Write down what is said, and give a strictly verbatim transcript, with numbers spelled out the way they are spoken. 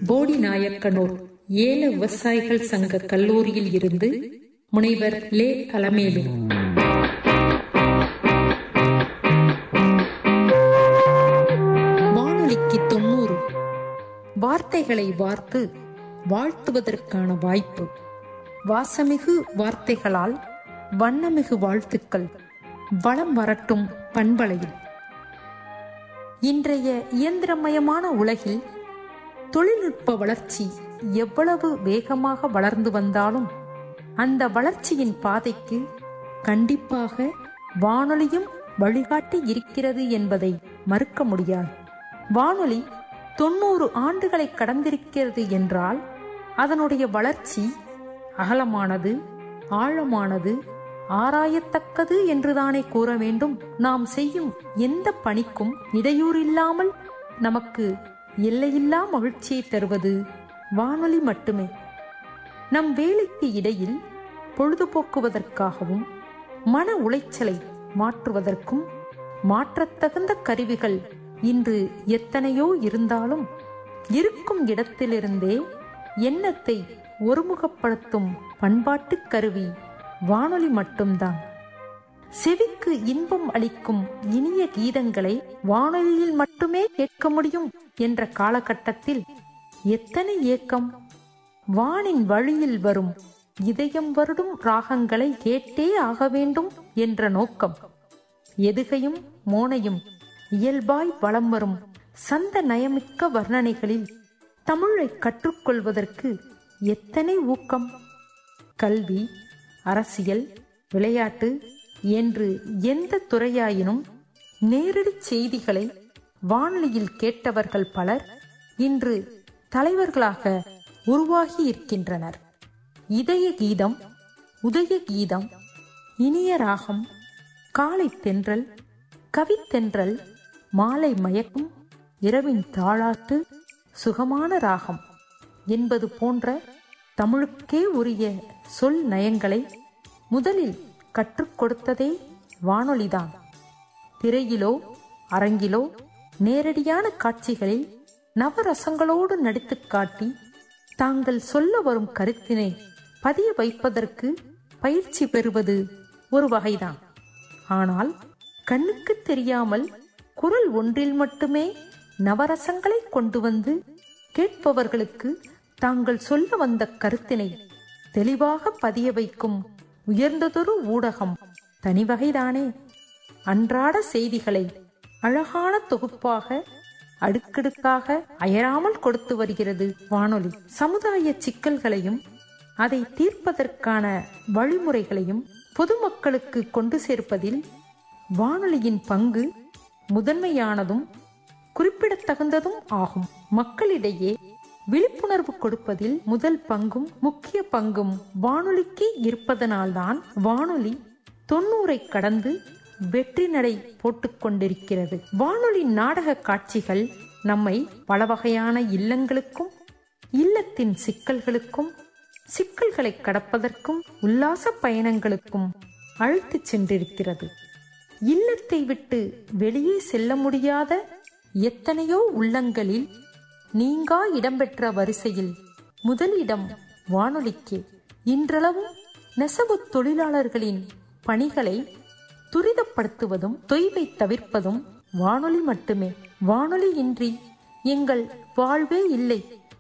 போடிநாயக்கனூர் ஏல விவசாயிகள் சங்க கல்லூரியில் இருந்து முனைவர் லே அலமேலு. வானொலிக்கு தொண்ணூறு. வார்த்தைகளை வார்த்து வாழ்த்துவதற்கான வாய்ப்பு. வாசமிகு வார்த்தைகளால் வண்ணமிகு வாழ்த்துக்கள் வளம் வரட்டும் பண்பலையில். இன்றைய இயந்திரமயமான உலகில் தொழில்நுட்ப வளர்ச்சி எவ்வளவு வேகமாக வளர்ந்து வந்தாலும் அந்த வளர்ச்சியின் பாதைக்கு கண்டிப்பாக வானொலியும் வழிகாட்டி இருக்கிறது என்பதை மறுக்க முடியாது. வானொலி தொண்ணூறு ஆண்டுகளை கடந்திருக்கிறது என்றால் அதனுடைய வளர்ச்சி அகலமானது, ஆழமானது, ஆராயத்தக்கது என்றுதானே கூற வேண்டும். நாம் செய்யும் எந்த பணிக்கும் இடையூறில்லாமல் நமக்கு எல்லையில்லா மகிழ்ச்சியை தருவது வானொலி மட்டுமே. நம் வேலைக்கு இடையில் பொழுதுபோக்குவதற்காகவும் மன உளைச்சலை மாற்றுவதற்கும் மாற்றத்தகுந்த கருவிகள் இன்று எத்தனையோ இருந்தாலும் இருக்கும் இடத்திலிருந்தே எண்ணத்தை ஒருமுகப்படுத்தும் பண்பாட்டு கருவி வானொலி மட்டும்தான். செவிக்கு இன்பம் அளிக்கும் இனிய கீதங்களை வானொலியில் மட்டுமே கேட்க முடியும் என்ற காலகட்டத்தில் எத்தனை ஏக்கம்! வானின் வழியில் வரும் இதயம் வருடும் ராகங்களை கேட்டே ஆக வேண்டும் என்ற நோக்கம். எதுகையும் மோனையும் இயல்பாய் வலம் வரும் சந்த நயமிக்க வர்ணனைகளில் தமிழை கற்றுக்கொள்வதற்கு எத்தனை ஊக்கம்! கல்வி, அரசியல், விளையாட்டு என்று எந்த துறையாயினும் நேரடி செய்திகளை வானொலியில் கேட்டவர்கள் பலர் இன்று தலைவர்களாக உருவாகி இருக்கின்றனர். இதய கீதம், உதய கீதம், இனிய ராகம், காலை தென்றல், கவித்தென்றல், மாலை மயக்கும், இரவின் தாளாட்டு, சுகமான ராகம் என்பது போன்ற தமிழுக்கே உரிய சொல் நயங்களை முதலில் கற்றுக் கொடுத்ததே வானொலிதான். திரையிலோ அரங்கிலோ நேரடியான காட்சிகளில் நவரசங்களோடு நடித்து காட்டி தாங்கள் சொல்ல வரும் கருத்தினை பதிய வைப்பதற்கு பயிற்சி பெறுவது ஒரு வகைதான். ஆனால் கண்ணுக்கு தெரியாமல் குரல் ஒன்றில் மட்டுமே நவரசங்களை கொண்டு வந்து கேட்பவர்களுக்கு தாங்கள் சொல்ல வந்த கருத்தினை தெளிவாக பதிய வைக்கும் உயர்ந்ததொரு ஊடகம் தனிவகைதானே. அன்றாட செய்திகளை அழகான தொகுப்பாக அடுக்கடுக்காக அயராமல் கொடுத்து வருகிறது வானொலி. சமுதாய சிக்கல்களையும் அதை தீர்ப்பதற்கான வழிமுறைகளையும் பொதுமக்களுக்கு கொண்டு சேர்ப்பதில் வானொலியின் பங்கு முதன்மையானதும் குறிப்பிடத்தகுந்ததும் ஆகும். மக்களிடையே விழிப்புணர்வு கொடுப்பதில் முதல் பங்கும் முக்கிய பங்கும் வானொலிக்கு இருப்பதனால்தான் வானொலி தொண்ணூறை கடந்து வெற்றி நடை போட்டுக் கொண்டிருக்கிறது. வானொலி நாடக காட்சிகள் நம்மை பல வகையான இல்லங்களுக்கும், இல்லத்தின் சிக்கல்களுக்கும், சிக்கல்களை கடப்பதற்கும், உல்லாச பயணங்களுக்கும் அழைத்துச் சென்றிருக்கிறது. இல்லத்தை விட்டு வெளியே செல்ல முடியாத எத்தனையோ உள்ளங்களில் நீங்கா இடம்பெற்ற வரிசையில் முதலிடம் வானொலிக்கு. இன்றளவும் நெசவு தொழிலாளர்களின் பணிகளை துரிதப்படுத்துவதும் தொய்வை தவிர்ப்பதும் வானொலி மட்டுமே. வானொலி இன்றி எங்கள் வாழ்வே இல்லை